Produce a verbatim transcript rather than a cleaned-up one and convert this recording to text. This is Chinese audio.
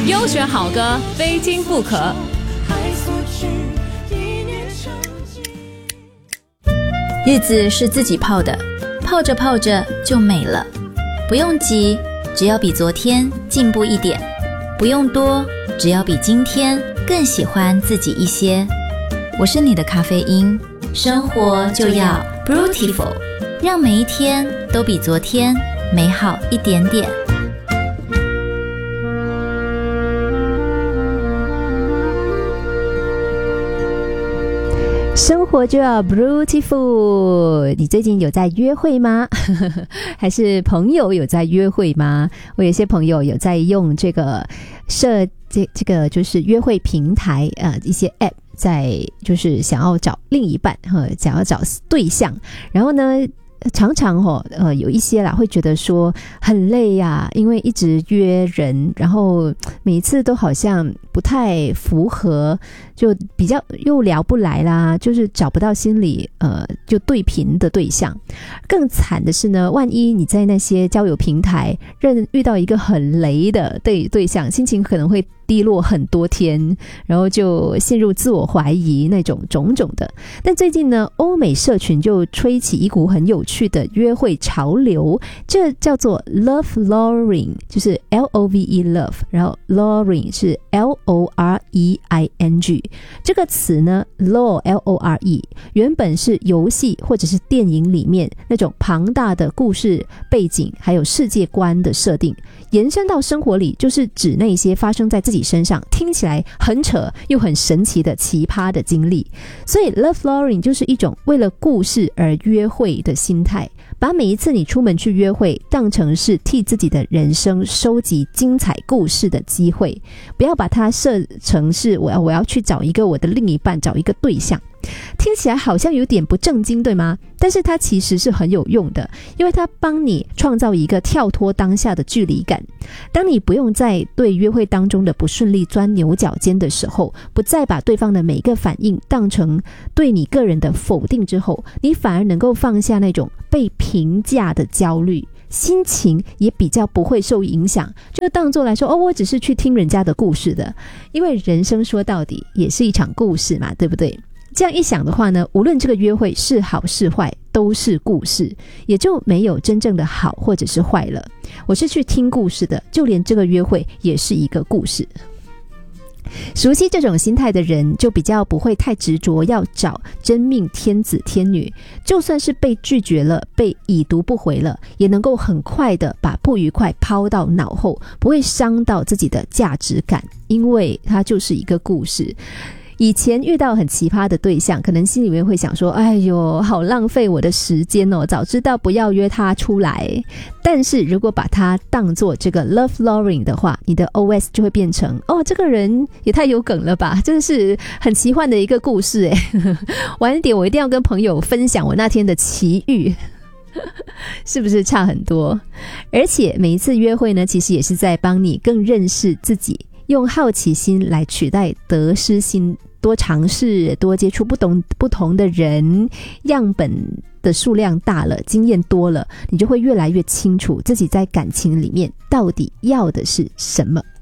优选好歌，非听不可。 日子是自己泡的，泡着泡着就美了。不用急，只要比昨天进步一点；不用多，只要比今天更喜欢自己一些。我是你的咖啡因，生活就要 Brutiful， 让每一天都比昨天美好一点点。 生活就要 Brutiful。 你最近有在约会吗？还是朋友有在约会吗？我有些朋友有在用这个设这这个就是约会平台呃一些 app， 在就是想要找另一半呃想要找对象，然后呢常常哦，呃，有一些啦会觉得说很累呀、啊，因为一直约人，然后每一次都好像不太符合，就比较又聊不来啦，就是找不到心里呃就对频的对象。更惨的是呢，万一你在那些交友平台认遇到一个很雷的对对象，心情可能会低落很多天，然后就陷入自我怀疑那种种种的。但最近呢，欧美社群就吹起一股很有趣的约会潮流，这叫做 Love Loring， 就是 L O V E Love， 然后 Loring 是 L O R E I N G。 这个词呢 Lore L O R E 原本是游戏或者是电影里面那种庞大的故事背景还有世界观的设定，延伸到生活里就是指那些发生在自己身上听起来很扯又很神奇的奇葩的经历。所以 Love Loring 就是一种为了故事而约会的心态，把每一次你出门去约会当成是替自己的人生收集精彩故事的机会，不要把它设成是我要我要去找一个我的另一半，找一个对象。听起来好像有点不正经，对吗？但是它其实是很有用的，因为它帮你创造一个跳脱当下的距离感。当你不用在对约会当中的不顺利钻牛角尖的时候，不再把对方的每一个反应当成对你个人的否定之后，你反而能够放下那种被评价的焦虑，心情也比较不会受影响，就当作来说哦，我只是去听人家的故事的。因为人生说到底也是一场故事嘛，对不对？这样一想的话呢，无论这个约会是好是坏都是故事，也就没有真正的好或者是坏了。我是去听故事的，就连这个约会也是一个故事。熟悉这种心态的人就比较不会太执着要找真命天子天女，就算是被拒绝了，被已读不回了，也能够很快的把不愉快抛到脑后，不会伤到自己的价值感，因为它就是一个故事。以前遇到很奇葩的对象，可能心里面会想说，哎呦好浪费我的时间哦，早知道不要约他出来。但是如果把它当作这个 Love Loring 的话，你的 O S 就会变成，哦这个人也太有梗了吧，真的是很奇幻的一个故事耶。晚一点我一定要跟朋友分享我那天的奇遇。是不是差很多？而且每一次约会呢，其实也是在帮你更认识自己，用好奇心来取代得失心，多尝试，多接触不同不同的人，样本的数量大了，经验多了，你就会越来越清楚自己在感情里面到底要的是什么。